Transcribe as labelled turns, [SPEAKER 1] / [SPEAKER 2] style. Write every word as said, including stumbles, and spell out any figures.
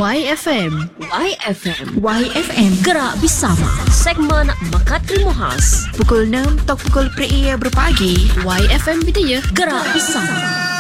[SPEAKER 1] Y F M.
[SPEAKER 2] Y F M.
[SPEAKER 1] Y F M.
[SPEAKER 2] Gerak bersama. Segmen Mekat Terima Khas.
[SPEAKER 1] Pukul enam tok pukul pria berpagi. Y F M Bidaya.
[SPEAKER 2] Gerak bersama.